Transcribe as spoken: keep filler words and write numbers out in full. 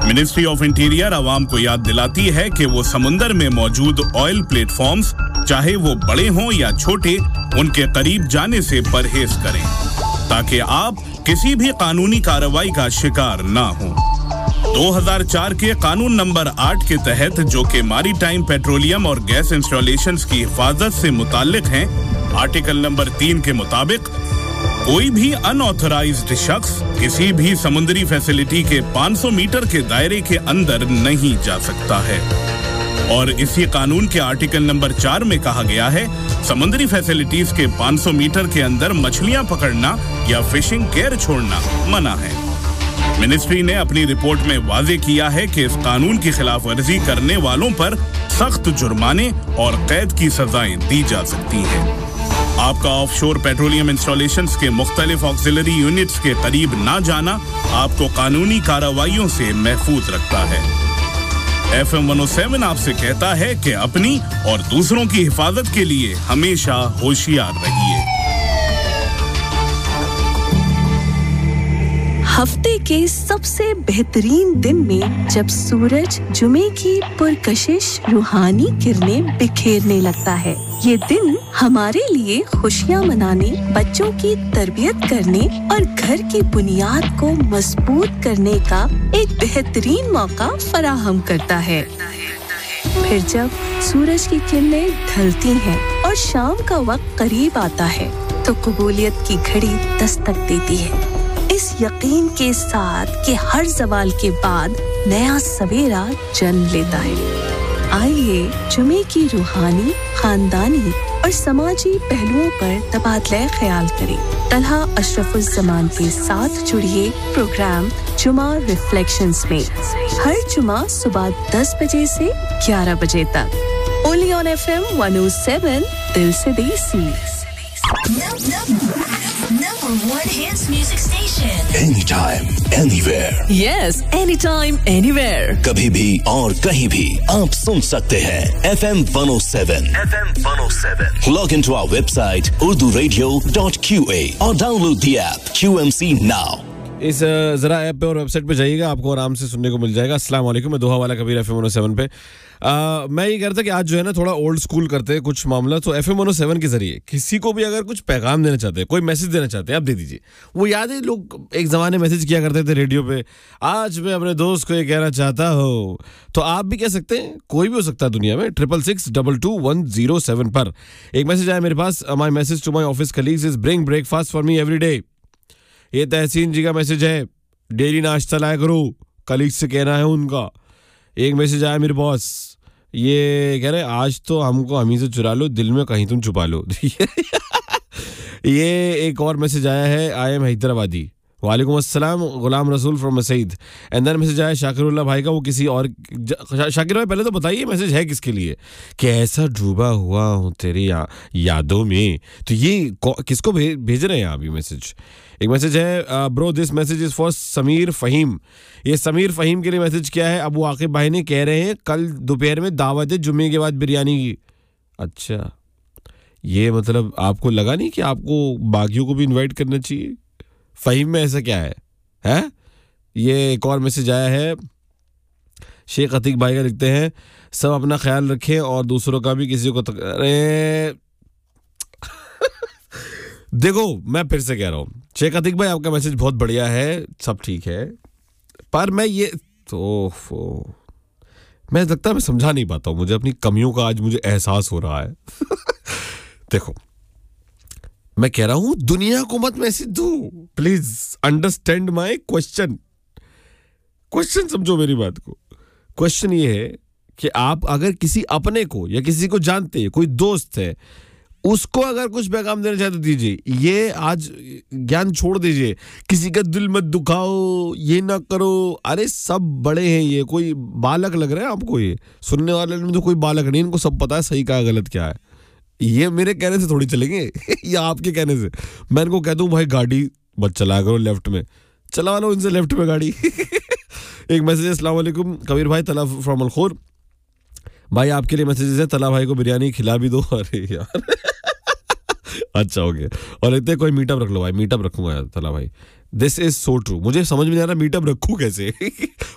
Ministry of interior आवाम को याद दिलाती है कि वो समुंदर में मौजूद ऑयल प्लेटफॉर्म्स, चाहे वो बड़े हों या छोटे, उनके करीब जाने से परहेज करें ताकि आप किसी भी कानूनी कार्रवाई का शिकार ना हों। दो हज़ार चार के कानून नंबर आठ के तहत, जो कि मैरीटाइम पेट्रोलियम और गैस इंस्टॉलेशंस की हिफाजत से मुताल्लिक हैं, आर्टिकल नंबर तीन के मुताबिक कोई भी अनऑथराइज्ड शख्स किसी भी समुद्री फैसिलिटी के पाँच सौ मीटर के दायरे के अंदर नहीं जा सकता है। और इसी कानून के आर्टिकल नंबर चार में कहा गया है, समुद्री फैसिलिटीज के पाँच सौ मीटर के अंदर मछलियां पकड़ना या फिशिंग केयर छोड़ना मना है। मिनिस्ट्री ने अपनी रिपोर्ट में वाजे किया है कि इस कानून की खिलाफ वर्जी करने वालों पर सख्त जुर्माने और कैद की सजाएं दी जा सकती हैं। आपका ऑफशोर पेट्रोलियम इंस्टॉलेशंस के मुख्तलिफ ऑक्सिलरी यूनिट्स के करीब ना जाना आपको कानूनी कार्रवाइयों से महफूज रखता है। एफ एम एक सौ सात आपसे कहता है कि अपनी और दूसरों की हिफाजत के लिए हमेशा होशियार रहिए। हफ्ते के सबसे बेहतरीन दिन में जब सूरज जुमे की पुरकशिश रूहानी किरणें बिखेरने लगता है, ये दिन हमारे लिए खुशियां मनाने, बच्चों की तरबियत करने और घर की बुनियाद को मजबूत करने का एक बेहतरीन मौका फराहम करता है। फिर जब सूरज की किरणें ढलती हैं और शाम का वक्त करीब आता है, तो कबूलियत की घड़ी दस्तक देती है, इस यकीन के साथ कि हर ज़वाल के बाद नया सवेरा जन्म लेता है। आइए जुमे की रूहानी, खानदानी और समाजी पहलुओं पर तबादला ख्याल करें। तलहा अशरफुज़्ज़मान के साथ जुड़िए प्रोग्राम जुमा रिफ्लेक्शंस में हर जुमा सुबह दस बजे से ग्यारह बजे तक। ओनली ऑन एफ एम एक सौ सात, दिल से देसी। Number one hits music station. Anytime, anywhere. Yes, anytime, anywhere. कभी भी और कहीं भी आप सुन सकते हैं F M one oh seven. F M one oh seven. Log into our website urdu radio dot q a और download the app Q M C now. इस जरा ऐप पे और वेबसाइट पे जाइएगा, आपको आराम से सुनने को मिल जाएगा। अस्सलाम वालेकुम, मैं दोहा वाला Kabir F M one oh seven पे। आ, मैं ये कह रहा था कि आज जो है ना थोड़ा ओल्ड स्कूल करते हैं कुछ मामला। तो F M one oh seven के जरिए किसी को भी अगर कुछ पैगाम देना चाहते हैं, कोई मैसेज देना चाहते हैं, आप दे दीजिए। वो याद है लोग एक जमाने मैसेज किया करते थे रेडियो पे, आज मैं अपने दोस्त को ये कहना चाहता हूँ, तो आप भी कह सकते हैं, कोई भी हो सकता है दुनिया में। Triple six double two one zero seven पर एक मैसेज आया मेरे पास। My message to my office colleagues is bring breakfast for me every day. ये तहसीन जी का मैसेज है, डेली नाश्ता लाया करो, कलीग से कहना है उनका। एक मैसेज आया मेरे बॉस, ये कह रहे आज तो हमको हमी से चुरा लो, दिल में कहीं तुम छुपा लो। ये एक और मैसेज आया है, आई एम हैदराबादी, वालेकुम अस्सलाम, Ghulam Rasool from मसईद। And then message आया शाकिरुल्लाह भाई का, वो किसी और शाकिर भाई पहले तो बताइए मैसेज है किसके लिए, कि ऐसा डूबा हुआ हूँ तेरी या, यादों में। तो ये किसको भे, भेज रहे हैं आप ये मैसेज? एक मैसेज है, bro this message is for Sameer Faheem. ये समीर फ़हीम के लिए मैसेज किया है, अबू आकिब भाई ने कह रहे हैं कल दोपहर में दावत है जुम्मे के बाद बिरयानी की। अच्छा, ये मतलब आपको लगा नहीं कि आपको बाकियों को भी इनवाइट करना चाहिए? फ़हीम में ऐसा क्या है हैं? ये एक और मैसेज आया है, शेख अतीक भाई का, लिखते हैं सब अपना ख्याल रखें और दूसरों का भी, किसी को तक... अरे देखो मैं फिर से कह रहा हूँ, शेख अतीक भाई आपका मैसेज बहुत बढ़िया है, सब ठीक है, पर मैं ये तो मैं लगता है मैं समझा नहीं पाता हूँ, मुझे अपनी कमियों का आज मुझे एहसास हो रहा है। देखो मैं कह रहा हूं दुनिया को मत मैसेज दो, please understand my question. Question समझो मेरी बात को। क्वेश्चन ये है कि आप अगर किसी अपने को या किसी को जानते हैं, कोई दोस्त है, उसको अगर कुछ पैगाम देना चाहते दीजिए। ये आज ज्ञान छोड़ दीजिए, किसी का दिल मत दुखाओ, ये ना करो। अरे सब बड़े हैं, ये कोई बालक लग रहा है आपको? ये सुनने वाले में तो कोई बालक नहीं, इनको सब पता है सही क्या गलत क्या है। ये मेरे कहने से थोड़ी चलेंगे या आपके कहने से। मैं इनको कह दूं भाई गाड़ी मत चला करो, लेफ्ट में चला लो इनसे, लेफ्ट में गाड़ी। एक मैसेज, अस्सलाम वालेकुम कबीर भाई, तला फ्रॉम अलखोर भाई, आपके लिए मैसेजेस है, तला भाई को बिरयानी खिला भी दो। अरे यार अच्छा हो गया। और इतने कोई मीटअप रख लो भाई, मीटअप रखूंगा यार तला भाई। This is so true. मुझे समझ में नहीं आ रहा मीटअप रखूं कैसे।